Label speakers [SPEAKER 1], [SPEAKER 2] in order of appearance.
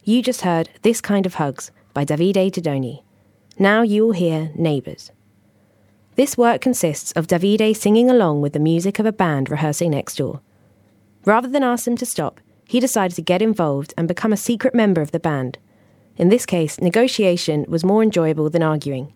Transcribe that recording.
[SPEAKER 1] You just heard This Kind of Hugs by Davide Didoni. Now you will hear Neighbours. This work consists of Davide singing along with the music of a band rehearsing next door. Rather than ask them to stop, he decided to get involved and become a secret member of the band. In this case, negotiation was more enjoyable than arguing.